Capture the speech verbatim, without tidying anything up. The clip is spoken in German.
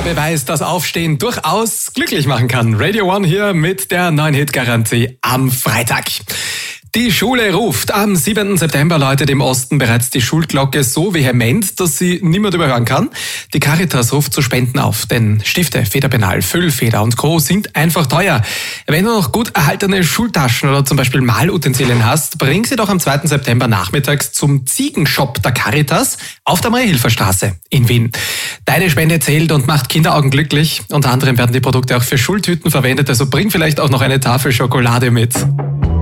beweist, dass Aufstehen durchaus glücklich machen kann. Radio One hier mit der neuen Hit-Garantie am Freitag. Die Schule ruft. Am siebenten September läutet im Osten bereits die Schulglocke so vehement, dass sie niemand überhören kann. Die Caritas ruft zu Spenden auf, denn Stifte, Federpenal, Füllfeder und Co. sind einfach teuer. Wenn du noch gut erhaltene Schultaschen oder zum Beispiel Malutensilien hast, bring sie doch am zweiten September nachmittags zum Ziegenshop der Caritas auf der Mariahilfer-Straße in Wien. Deine Spende zählt und macht Kinderaugen glücklich. Unter anderem werden die Produkte auch für Schultüten verwendet, also bring vielleicht auch noch eine Tafel Schokolade mit.